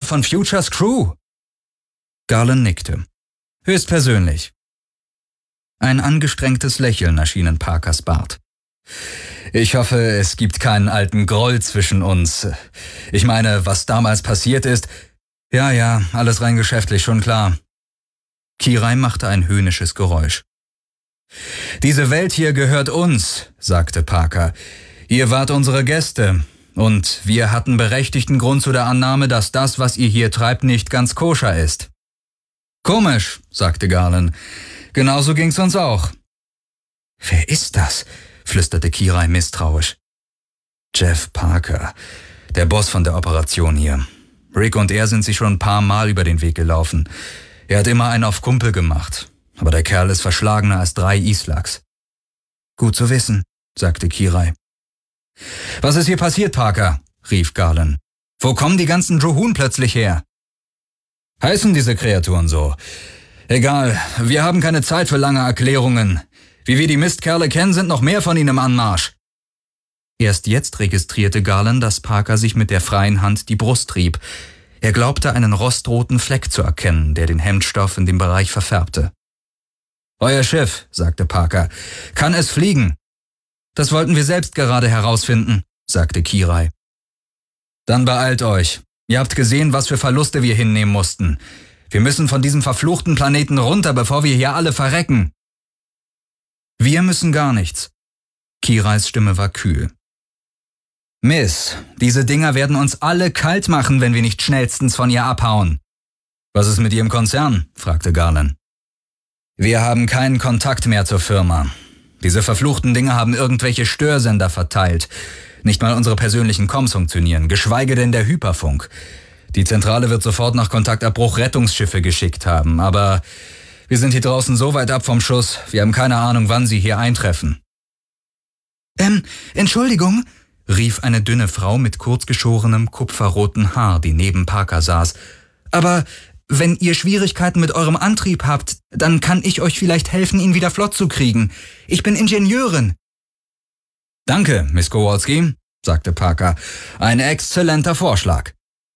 von Futures Crew?« Garland nickte. »Höchstpersönlich.« Ein angestrengtes Lächeln erschien in Parkers Bart. »Ich hoffe, es gibt keinen alten Groll zwischen uns. Ich meine, was damals passiert ist...« »Ja, alles rein geschäftlich, schon klar.« Kirai machte ein höhnisches Geräusch. »Diese Welt hier gehört uns«, sagte Parker. »Ihr wart unsere Gäste. Und wir hatten berechtigten Grund zu der Annahme, dass das, was ihr hier treibt, nicht ganz koscher ist.« »Komisch«, sagte Garland. »Genauso ging's uns auch.« »Wer ist das?«, flüsterte Kirai misstrauisch. »Jeff Parker, der Boss von der Operation hier. Rick und er sind sich schon ein paar Mal über den Weg gelaufen. Er hat immer einen auf Kumpel gemacht, aber der Kerl ist verschlagener als 3 Islaks.« »Gut zu wissen«, sagte Kirai. »Was ist hier passiert, Parker?«, rief Garland. »Wo kommen die ganzen Juhun plötzlich her?« »Heißen diese Kreaturen so? Egal, wir haben keine Zeit für lange Erklärungen. Wie wir die Mistkerle kennen, sind noch mehr von ihnen im Anmarsch.« Erst jetzt registrierte Garland, dass Parker sich mit der freien Hand die Brust rieb. Er glaubte, einen rostroten Fleck zu erkennen, der den Hemdstoff in dem Bereich verfärbte. »Euer Schiff«, sagte Parker, »kann es fliegen?« »Das wollten wir selbst gerade herausfinden«, sagte Kirai. »Dann beeilt euch. Ihr habt gesehen, was für Verluste wir hinnehmen mussten. Wir müssen von diesem verfluchten Planeten runter, bevor wir hier alle verrecken.« »Wir müssen gar nichts.« Kirais Stimme war kühl. »Miss, diese Dinger werden uns alle kalt machen, wenn wir nicht schnellstens von ihr abhauen.« »Was ist mit Ihrem Konzern?«, fragte Garland. »Wir haben keinen Kontakt mehr zur Firma. Diese verfluchten Dinger haben irgendwelche Störsender verteilt. Nicht mal unsere persönlichen Comms funktionieren, geschweige denn der Hyperfunk. Die Zentrale wird sofort nach Kontaktabbruch Rettungsschiffe geschickt haben, aber wir sind hier draußen so weit ab vom Schuss, wir haben keine Ahnung, wann sie hier eintreffen.« Entschuldigung«, rief eine dünne Frau mit kurzgeschorenem, kupferroten Haar, die neben Parker saß. »Aber wenn ihr Schwierigkeiten mit eurem Antrieb habt, dann kann ich euch vielleicht helfen, ihn wieder flott zu kriegen. Ich bin Ingenieurin.« »Danke, Miss Kowalski«, sagte Parker. »Ein exzellenter Vorschlag.«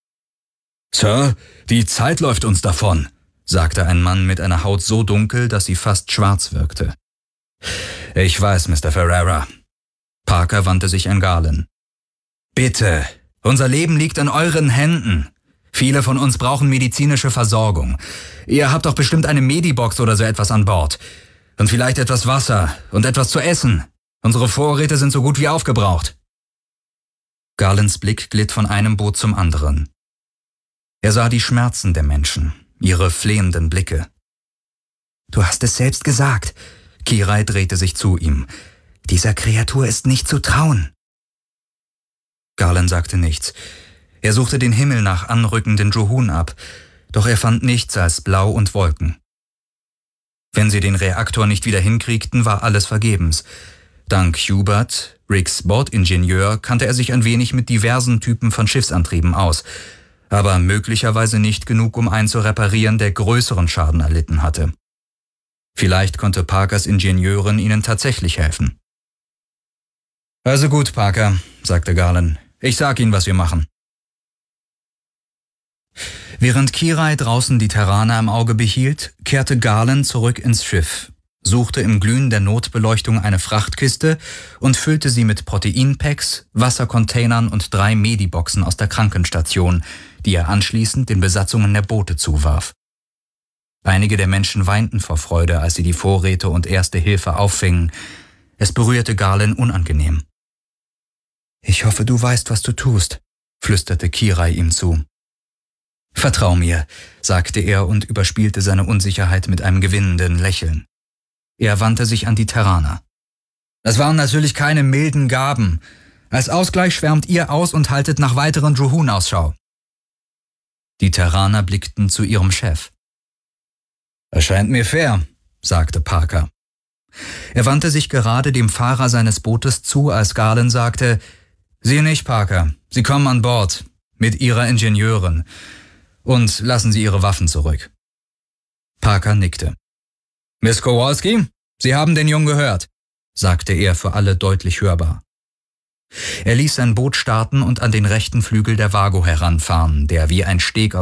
»Sir, die Zeit läuft uns davon«, sagte ein Mann mit einer Haut so dunkel, dass sie fast schwarz wirkte. »Ich weiß, Mr. Ferreira.« Parker wandte sich an Garland. »Bitte, unser Leben liegt in euren Händen. Viele von uns brauchen medizinische Versorgung. Ihr habt doch bestimmt eine Medibox oder so etwas an Bord. Und vielleicht etwas Wasser und etwas zu essen. Unsere Vorräte sind so gut wie aufgebraucht.« Garlands Blick glitt von einem Boot zum anderen. Er sah die Schmerzen der Menschen, ihre flehenden Blicke. »Du hast es selbst gesagt.« Kirai drehte sich zu ihm. »Dieser Kreatur ist nicht zu trauen.« Garland sagte nichts. Er suchte den Himmel nach anrückenden Juhun ab, doch er fand nichts als Blau und Wolken. Wenn sie den Reaktor nicht wieder hinkriegten, war alles vergebens. Dank Hubert, Ricks Bordingenieur, kannte er sich ein wenig mit diversen Typen von Schiffsantrieben aus, aber möglicherweise nicht genug, um einen zu reparieren, der größeren Schaden erlitten hatte. Vielleicht konnte Parkers Ingenieurin ihnen tatsächlich helfen. »Also gut, Parker«, sagte Garland. »Ich sag Ihnen, was wir machen.« Während Kirai draußen die Terraner im Auge behielt, kehrte Garland zurück ins Schiff, suchte im Glühen der Notbeleuchtung eine Frachtkiste und füllte sie mit Proteinpacks, Wassercontainern und 3 Mediboxen aus der Krankenstation, die er anschließend den Besatzungen der Boote zuwarf. Einige der Menschen weinten vor Freude, als sie die Vorräte und Erste Hilfe auffingen. Es berührte Garland unangenehm. »Ich hoffe, du weißt, was du tust«, flüsterte Kirai ihm zu. »Vertrau mir«, sagte er und überspielte seine Unsicherheit mit einem gewinnenden Lächeln. Er wandte sich an die Terraner. »Das waren natürlich keine milden Gaben. Als Ausgleich schwärmt ihr aus und haltet nach weiteren Juhun Ausschau.« Die Terraner blickten zu ihrem Chef. »Erscheint mir fair«, sagte Parker. Er wandte sich gerade dem Fahrer seines Bootes zu, als Garland sagte, »Sie nicht, Parker. Sie kommen an Bord. Mit Ihrer Ingenieurin. Und lassen Sie Ihre Waffen zurück.« Parker nickte. »Miss Kowalski, Sie haben den Jungen gehört«, sagte er für alle deutlich hörbar. Er ließ sein Boot starten und an den rechten Flügel der Vago heranfahren, der wie ein Steg